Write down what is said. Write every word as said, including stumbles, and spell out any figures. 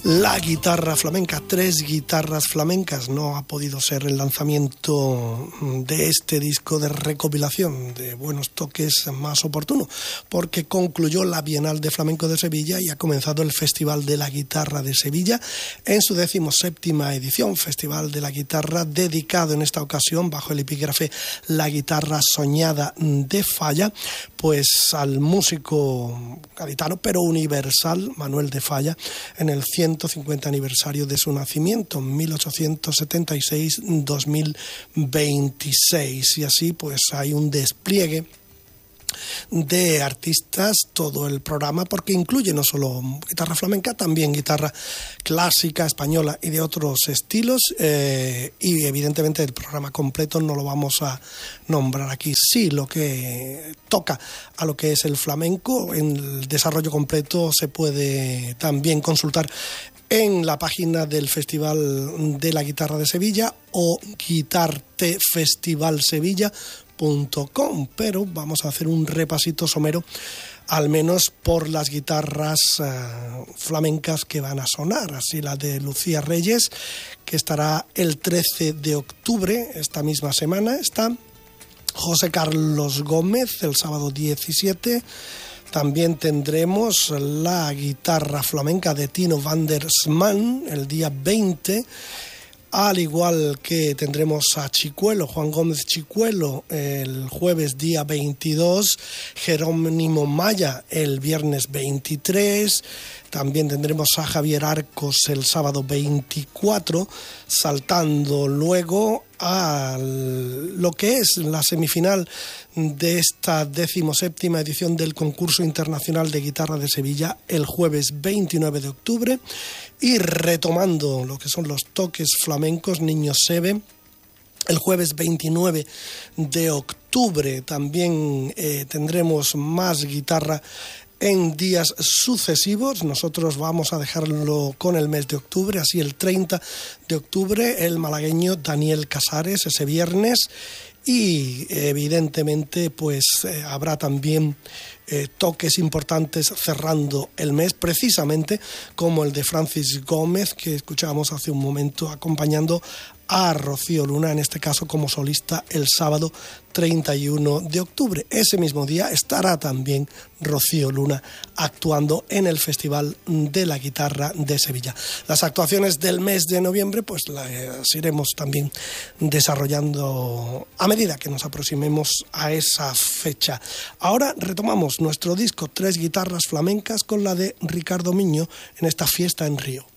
La guitarra flamenca, tres guitarras flamencas, no ha podido ser el lanzamiento de este disco de recopilación de buenos toques más oportuno, porque concluyó la Bienal de Flamenco de Sevilla y ha comenzado el Festival de la Guitarra de Sevilla en su decimoséptima edición, Festival de la Guitarra dedicado en esta ocasión bajo el epígrafe La Guitarra Soñada de Falla, pues al músico gaditano pero universal Manuel de Falla en el ciento cincuenta aniversario de su nacimiento, mil ochocientos setenta y seis a dos mil veintiséis, y así pues hay un despliegue de artistas, todo el programa, porque incluye no solo guitarra flamenca, también guitarra clásica, española y de otros estilos, eh, y evidentemente el programa completo no lo vamos a nombrar aquí. Sí, lo que toca a lo que es el flamenco, en el desarrollo completo se puede también consultar en la página del Festival de la Guitarra de Sevilla o guitarte festival sevilla punto com, pero vamos a hacer un repasito somero al menos por las guitarras uh, flamencas que van a sonar. Así la de Lucía Reyes, que estará el trece de octubre, esta misma semana. Está José Carlos Gómez el sábado diecisiete. También tendremos la guitarra flamenca de Tino van der Sman el día veinte, al igual que tendremos a Chicuelo, Juan Gómez Chicuelo, el jueves día veintidós, Jerónimo Maya el viernes veintitrés, también tendremos a Javier Arcos el sábado veinticuatro, saltando luego a lo que es la semifinal de esta decimoséptima edición del Concurso Internacional de Guitarra de Sevilla el jueves veintinueve de octubre, y retomando lo que son los toques flamencos, Niño Sebe, el jueves veintinueve de octubre. También eh, tendremos más guitarra en días sucesivos. Nosotros vamos a dejarlo con el mes de octubre, así el treinta de octubre el malagueño Daniel Casares ese viernes, y evidentemente pues eh, habrá también eh, toques importantes cerrando el mes, precisamente como el de Francis Gómez, que escuchábamos hace un momento acompañando a Rocío Luna, en este caso como solista el sábado treinta y uno de octubre. Ese mismo día estará también Rocío Luna actuando en el Festival de la Guitarra de Sevilla. Las actuaciones del mes de noviembre pues las iremos también desarrollando a medida que nos aproximemos a esa fecha. Ahora retomamos nuestro disco Tres Guitarras Flamencas con la de Ricardo Miño en esta Fiesta en Río.